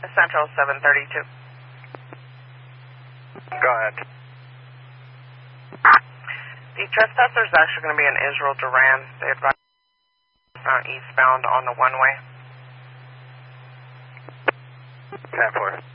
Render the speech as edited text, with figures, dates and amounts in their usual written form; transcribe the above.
Central 732. Go ahead. The trespasser is actually going to be in Israel Duran. They advise eastbound on the one-way. 10-4.